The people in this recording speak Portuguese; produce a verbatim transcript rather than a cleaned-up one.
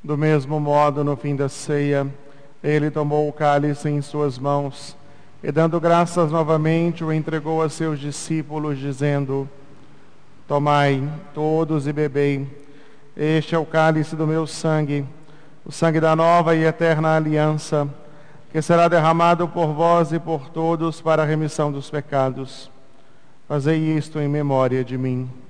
Do mesmo modo, no fim da ceia, ele tomou o cálice em suas mãos e, dando graças novamente, o entregou a seus discípulos, dizendo: Tomai todos e bebei. Este é o cálice do meu sangue, o sangue da nova e eterna aliança, que será derramado por vós e por todos para a remissão dos pecados. Fazei isto em memória de mim.